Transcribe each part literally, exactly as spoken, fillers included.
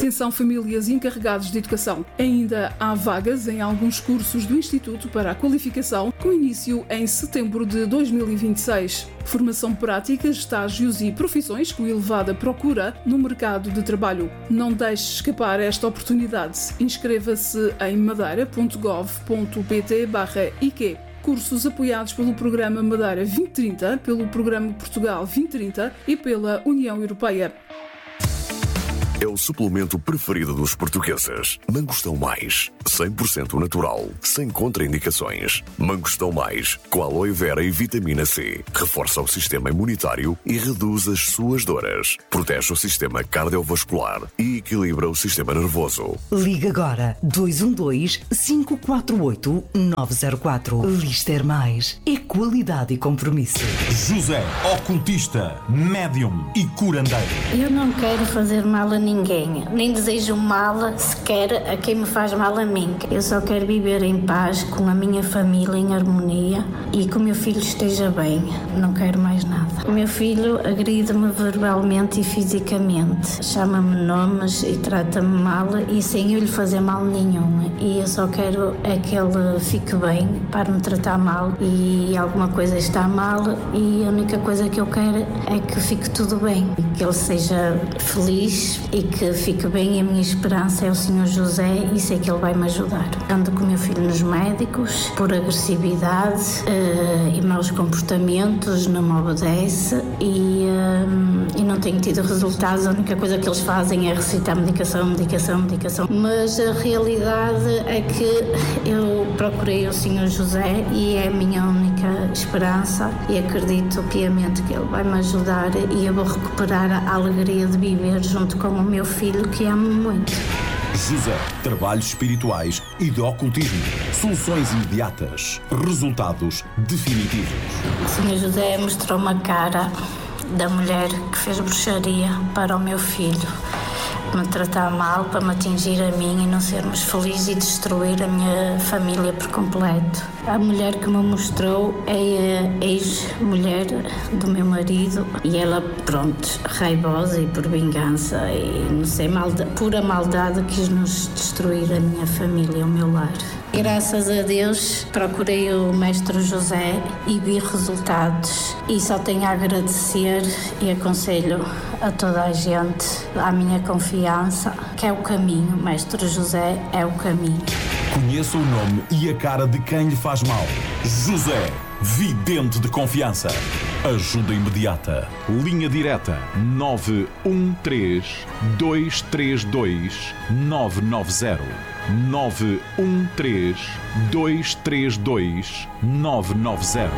Atenção famílias e encarregados de educação. Ainda há vagas em alguns cursos do Instituto para a Qualificação, com início em setembro de dois mil e vinte e seis. Formação prática, estágios e profissões com elevada procura no mercado de trabalho. Não deixe escapar esta oportunidade. Inscreva-se em madeira ponto gov ponto pt barra I Q. Cursos apoiados pelo Programa Madeira vinte trinta, pelo Programa Portugal vinte trinta e pela União Europeia. É o suplemento preferido dos portugueses. Mangostão Mais, cem por cento natural, sem contraindicações. Mangostão Mais, com aloe vera e vitamina C. Reforça o sistema imunitário e reduz as suas dores. Protege o sistema cardiovascular e equilibra o sistema nervoso. Liga agora dois um dois, cinco quatro oito, nove zero quatro. Lister Mais é qualidade e compromisso. José, ocultista, médium e curandeiro. Eu não quero fazer mal a ninguém. Ninguém, nem desejo mal sequer a quem me faz mal a mim. Eu só quero viver em paz com a minha família, em harmonia, e que o meu filho esteja bem. Não quero mais nada. O meu filho agride-me verbalmente e fisicamente, chama-me nomes e trata-me mal, e sem eu lhe fazer mal nenhum. E eu só quero é que ele fique bem, para me tratar mal, e alguma coisa está mal, e a única coisa que eu quero é que fique tudo bem, que ele seja feliz e que fique bem. E a minha esperança é o senhor José, e sei que ele vai me ajudar. Ando com o meu filho nos médicos por agressividade uh, e maus comportamentos, não me obedece e, uh, e não tenho tido resultados. A única coisa que eles fazem é recitar medicação, medicação, medicação. Mas a realidade é que eu procurei o senhor José e é a minha única esperança, e acredito piamente que ele vai me ajudar e eu vou recuperar a alegria de viver junto com o meu filho, que amo muito. José, trabalhos espirituais e de ocultismo. Soluções imediatas. Resultados definitivos. O senhor José mostrou uma cara da mulher que fez bruxaria para o meu filho me tratar mal, para me atingir a mim e não sermos felizes e destruir a minha família por completo. A mulher que me mostrou é a ex-mulher do meu marido, e ela, pronto, raivosa e por vingança e não sei, malda, pura maldade, quis nos destruir a minha família, o meu lar. Graças a Deus procurei o mestre José e vi resultados, e só tenho a agradecer e aconselho a toda a gente, à minha confiança, que é o caminho. Mestre José é o caminho. Conheça o nome e a cara de quem lhe faz mal. José, vidente de confiança. Ajuda imediata. Linha direta nove um três, dois três dois, nove nove zero. nove um três, dois três dois, nove nove zero.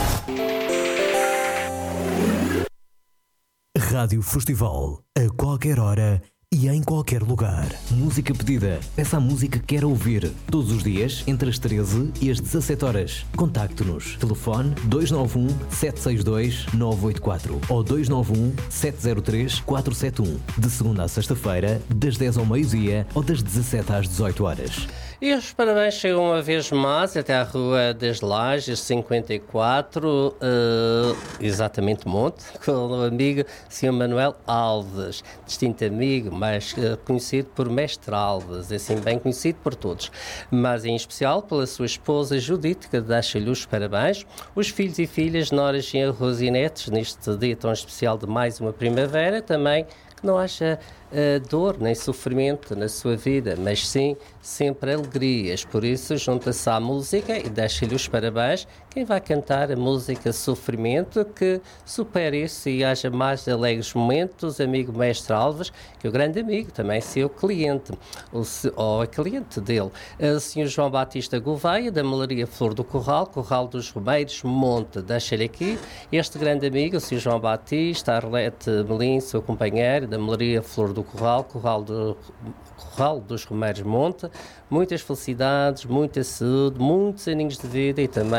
Rádio Festival, a qualquer hora e em qualquer lugar. Música pedida. Peça a música que quer ouvir. Todos os dias, entre as treze e as dezassete horas. Contacte-nos. Telefone dois nove um, sete seis dois, nove oito quatro ou dois nove um, sete zero três, quatro sete um. De segunda a sexta-feira, das dez ao meio-dia ou das dezassete às dezoito horas. E os parabéns chegam uma vez mais até à Rua das Lajes, cinquenta e quatro, uh, exatamente Monte, com o amigo senhor Manuel Alves, distinto amigo, mas uh, conhecido por Mestre Alves, assim bem conhecido por todos, mas em especial pela sua esposa Judite, que deixa-lhe os parabéns, os filhos e filhas Noras e Rosinetes, neste dia tão especial de mais uma primavera, também que não haja uh, dor nem sofrimento na sua vida, mas sim sempre alegrias. Por isso, junta-se à música e deixa-lhe os parabéns. Quem vai cantar a música Sofrimento, que supere isso e haja mais alegres momentos, amigo Mestre Alves, que é o grande amigo, também seu cliente, o, ou a cliente dele, o senhor João Batista Gouveia, da Melaria Flor do Corral, Corral dos Romeiros, Monte. Deixa-lhe aqui este grande amigo, o senhor João Batista, Arlete Melim, seu companheiro, da Melaria Flor do Corral, Corral, do, Corral dos Romeiros, Monte. Muitas felicidades, muita saúde, muitos aninhos de vida e também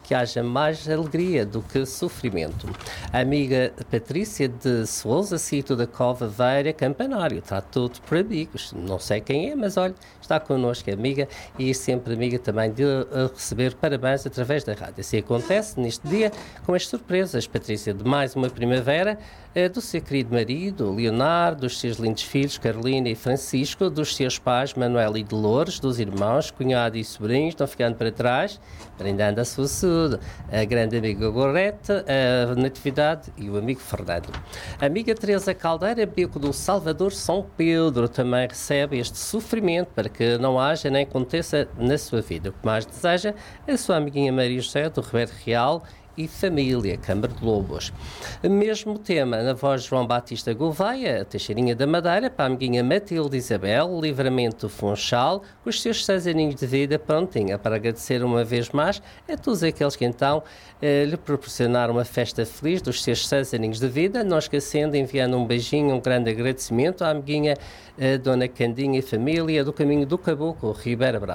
que haja mais alegria do que sofrimento. A amiga Patrícia de Sousa, sítio da Cova Veira, Campanário, está tudo por amigos. Não sei quem é, mas olha, está connosco, amiga, e sempre amiga também de uh, receber parabéns através da rádio. Assim acontece neste dia com as surpresas, Patrícia, de mais uma primavera, uh, do seu querido marido, Leonardo, dos seus lindos filhos, Carolina e Francisco, dos seus pais, Manuel e Dolores, dos irmãos, cunhado e sobrinhos, estão ficando para trás, brindando a sua saúde, a grande amiga Gorete, a Natividade e o amigo Fernando. A amiga Teresa Caldeira, bico do Salvador São Pedro, também recebe este sofrimento para que não haja nem aconteça na sua vida. O que mais deseja é a sua amiguinha Maria José, do Ribeiro Real, e família, Câmara de Lobos. Mesmo tema na voz de João Batista Gouveia, a Teixeirinha da Madeira, para a amiguinha Matilde Isabel, Livramento do Funchal, com os seus seis aninhos de vida prontinha para agradecer uma vez mais a todos aqueles que então eh, lhe proporcionaram uma festa feliz dos seus seis aninhos de vida, não esquecendo, enviando um beijinho, um grande agradecimento à amiguinha eh, Dona Candinha e família do Caminho do Caboclo, Ribeira Brava.